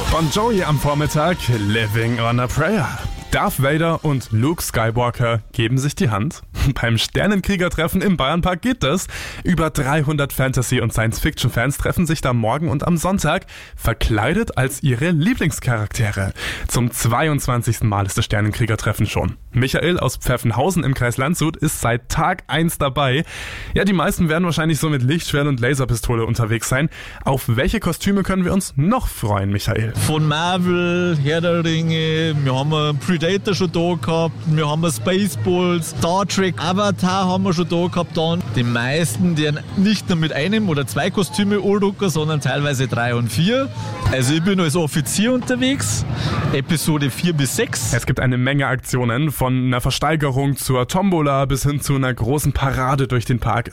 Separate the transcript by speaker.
Speaker 1: Bon Jovi am Vormittag, Living on a Prayer. Darth Vader und Luke Skywalker geben sich die Hand. Beim Sternenkrieger-Treffen im Bayernpark geht das. Über 300 Fantasy- und Science-Fiction-Fans treffen sich da morgen und am Sonntag, verkleidet als ihre Lieblingscharaktere. Zum 22. Mal ist das Sternenkrieger-Treffen schon. Michael aus Pfeffenhausen im Kreis Landshut ist seit Tag 1 dabei. Ja, die meisten werden wahrscheinlich so mit Lichtschwert und Laserpistole unterwegs sein. Auf welche Kostüme können wir uns noch freuen, Michael?
Speaker 2: Von Marvel, Herr der Ringe, wir haben einen Predator schon da gehabt, wir haben Spaceballs, Star Trek, Avatar haben wir schon da gehabt. Dann die meisten, die nicht nur mit einem oder zwei Kostüme anrücken, sondern teilweise 3 und 4. Also ich bin als Offizier unterwegs, Episode 4 bis 6.
Speaker 1: Es gibt eine Menge Aktionen, von einer Versteigerung zur Tombola bis hin zu einer großen Parade durch den Park.